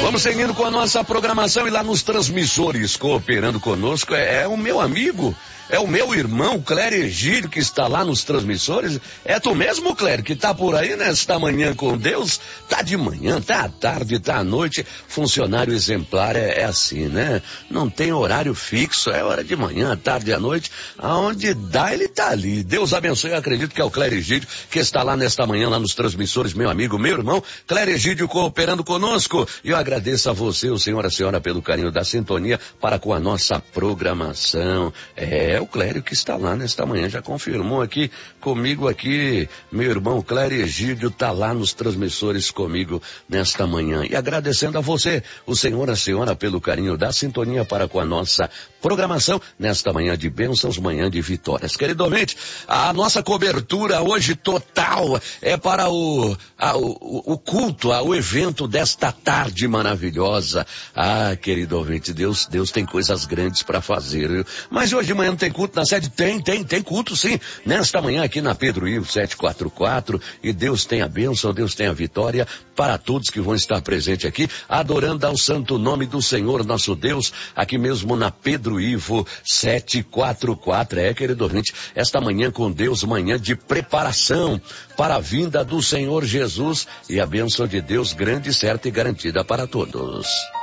Vamos seguindo com a nossa programação e lá nos transmissores cooperando conosco é o meu amigo, é o meu irmão Clério Egídio que está lá nos transmissores. É tu mesmo, Clério, que tá por aí nesta manhã com Deus? Tá de manhã, tá à tarde, tá à noite. Funcionário exemplar é assim, né? Não tem horário fixo, é hora de manhã, à tarde, à noite. Aonde dá, ele tá ali. Deus abençoe, eu acredito que é o Clério Egídio que está lá nesta manhã, lá nos transmissores, meu amigo, meu irmão, Clério Egídio cooperando conosco. E eu agradeço a você, o senhor, a senhora, pelo carinho da sintonia para com a nossa programação. É o Clério que está lá nesta manhã, já confirmou aqui comigo aqui, meu irmão Clério Egídio está lá nos transmissores comigo nesta manhã. E agradecendo a você, o senhor, a senhora, pelo carinho da sintonia para com a nossa programação nesta manhã de bênçãos, manhã de vitórias. Querido ouvinte, a nossa cobertura hoje total é para o culto, o evento desta tarde maravilhosa. Ah, querido ouvinte, Deus tem coisas grandes para fazer, viu? Mas hoje de manhã não tem culto na sede? Tem culto sim, nesta manhã aqui na Pedro Ivo 744, e Deus tem a bênção, Deus tem a vitória para todos que vão estar presentes aqui, adorando ao santo nome do Senhor nosso Deus, aqui mesmo na Pedro Ivo 744, querido ouvinte, esta manhã com Deus, manhã de preparação para a vinda do Senhor Jesus e a bênção de Deus grande, certa e garantida para todos.